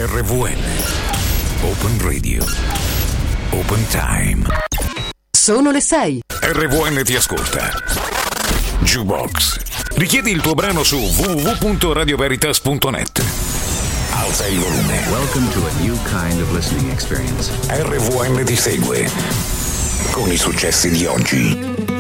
RVN. Open Radio. Open Time. Sono le 6. RVN ti ascolta. Jukebox. Richiedi il tuo brano su www.radioveritas.net. Alza il volume. Welcome to a new kind of listening experience. RVN ti segue con i successi di oggi.